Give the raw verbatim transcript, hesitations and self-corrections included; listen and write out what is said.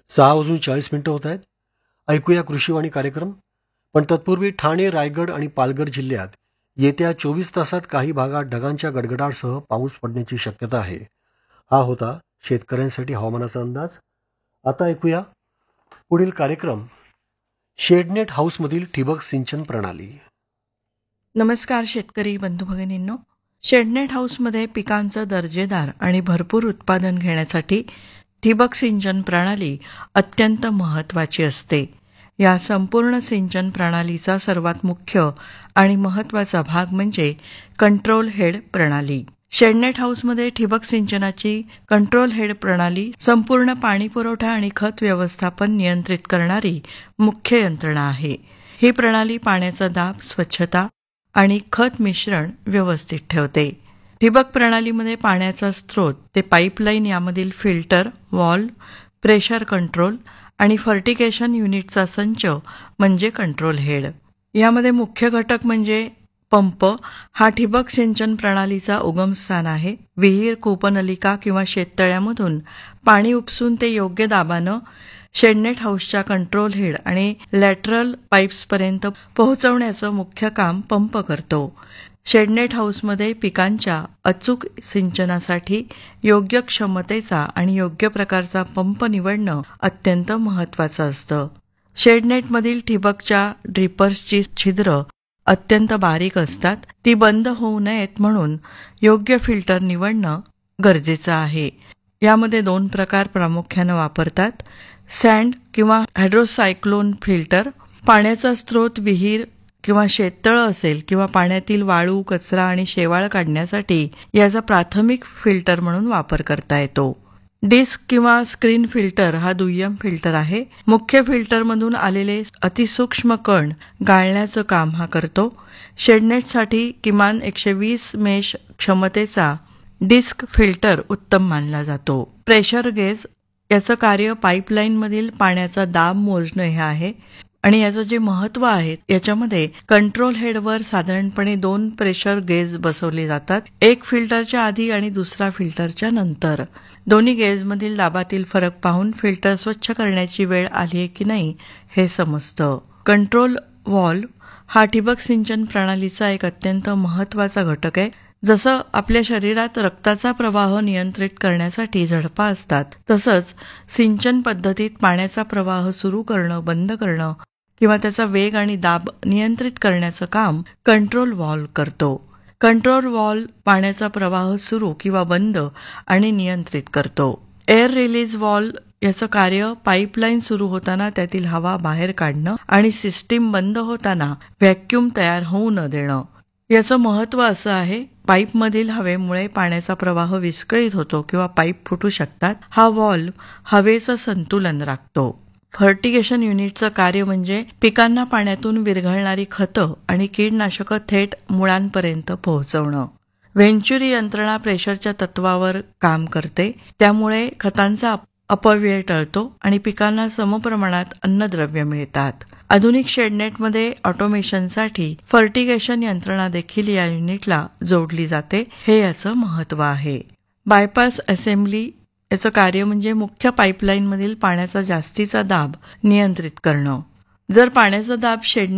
सहा वाजून चाळीस मिनिटं होत आहेत. ऐकूया कृषीवाणी कार्यक्रम. पण तत्पूर्वी ठाणे, रायगड आणि पालघर जिल्ह्यात येत्या चोवीस तासात काही भागात ढगांच्या गडगडाटसह पाऊस पडण्याची शक्यता आहे. हा होता शेतकऱ्यांसाठी हवामानाचा अंदाज. आता ऐकूया पुढील कार्यक्रम. शेडनेट हाऊसमधील ठिबक सिंचन प्रणाली. नमस्कार शेतकरी बंधू भगिनींनो. शेडनेट हाऊसमध्ये पिकांचं दर्जेदार आणि भरपूर उत्पादन घेण्यासाठी ठिबक सिंचन प्रणाली अत्यंत महत्त्वाची असते. या संपूर्ण सिंचन प्रणालीचा सर्वात मुख्य आणि महत्त्वाचा भाग म्हणजे कंट्रोल हेड प्रणाली. शेडनेट हाऊसमध्ये ठिबक सिंचनाची कंट्रोल हेड प्रणाली संपूर्ण पाणी पुरवठा आणि खत व्यवस्थापन नियंत्रित करणारी मुख्य यंत्रणा आहे. ही प्रणाली पाण्याचा दाब, स्वच्छता आणि खत मिश्रण व्यवस्थित ठेवते. ठिबक प्रणालीमध्ये पाण्याचा स्रोत ते पाईपलाईन यामधील फिल्टर, व्हॉल्व, प्रेशर कंट्रोल आणि फर्टिगेशन युनिटचा संच म्हणजे कंट्रोल हेड. यामध्ये मुख्य घटक म्हणजे पंप. हा ठिबक सिंचन प्रणालीचा उगमस्थान आहे. विहीर, कूपनलिका किंवा शेततळ्यामधून पाणी उपसून ते योग्य दाबानं शेडनेट हाऊसच्या कंट्रोल हेड आणि लॅटरल पाईप्सपर्यंत पोहोचवण्याचं मुख्य काम पंप करतो. शेडनेट हाऊसमध्ये पिकांच्या अचूक सिंचनासाठी योग्य क्षमतेचा आणि योग्य प्रकारचा पंप निवडणं अत्यंत महत्त्वाचं असतं. शेडनेटमधील ठिबकच्या ड्रिपर्सची छिद्र अत्यंत बारीक असतात. ती बंद होऊ नयेत म्हणून योग्य फिल्टर निवडणं गरजेचं आहे. यामध्ये दोन प्रकार प्रामुख्यानं वापरतात. सँड किंवा हायड्रोसायक्लोन फिल्टर. पाण्याचा स्रोत विहीर किंवा शेततळं असेल किंवा पाण्यातील वाळू, कचरा आणि शेवाळ काढण्यासाठी याचा प्राथमिक फिल्टर म्हणून वापर करता येतो. डिस्क किंवा स्क्रीन फिल्टर हा दुय्यम फिल्टर आहे. मुख्य फिल्टरमधून आलेले अतिसूक्ष्म कण गाळण्याचं काम हा करतो. शेडनेटसाठी किमान एकशे वीस मेश क्षमतेचा डिस्क फिल्टर उत्तम मानला जातो. Pressure gauge. याचं कार्य पाईपलाईनमधील पाण्याचा दाब मोजणं हे आहे आणि याचं जे महत्त्व आहे याच्यामध्ये कंट्रोल हेडवर साधारणपणे दोन प्रेशर गेज बसवले जातात. एक फिल्टरच्या आधी आणि दुसरा फिल्टरच्या नंतर. दोन्ही गेजमधील दाबातील फरक पाहून फिल्टर स्वच्छ करण्याची वेळ आली आहे की नाही हे समजतं. कंट्रोल व्हॉल्व हा ठिबक सिंचन प्रणालीचा एक अत्यंत महत्त्वाचा घटक आहे. जसं आपल्या शरीरात रक्ताचा प्रवाह नियंत्रित करण्यासाठी झडपा असतात, तसंच सिंचन पद्धतीत पाण्याचा प्रवाह सुरू करणं, बंद करणं किंवा त्याचा वेग आणि दाब नियंत्रित करण्याचं काम कंट्रोल व्हॉल्व करतो. कंट्रोल व्हॉल्व पाण्याचा प्रवाह सुरू किंवा बंद आणि नियंत्रित करतो. एअर रिलीज व्हॉल्व याचं कार्य पाईपलाईन सुरू होताना त्यातील हवा बाहेर काढणं आणि सिस्टीम बंद होताना व्हॅक्यूम तयार होऊ न देणं. याचं महत्त्व असं आहे, पाईपमधील हवेमुळे पाण्याचा प्रवाह विस्कळीत होतो किंवा पाईप फुटू शकतात. हा व्हॉल्व हवेचं संतुलन राखतो. फर्टिगेशन युनिटचं कार्य म्हणजे पिकांना पाण्यातून विरघळणारी खतं आणि कीडनाशकं थेट मुळांपर्यंत पोहोचवणं. व्हेंचुरी यंत्रणा प्रेशरच्या तत्वावर काम करते. त्यामुळे खतांचा अपव्यय टळतो आणि पिकांना समप्रमाणात अन्नद्रव्य मिळतात. आधुनिक शेडनेटमध्ये ऑटोमेशनसाठी फर्टिगेशन यंत्रणा देखील या युनिटला जोडली जाते. हे याचं महत्त्व आहे. बायपास असेंब्ली याचं कार्य म्हणजे मुख्य पाईपलाईनमधील पाण्याचा जास्तीचा दाब नियंत्रित करणं. जर पाण्याचा दाब शेडनेट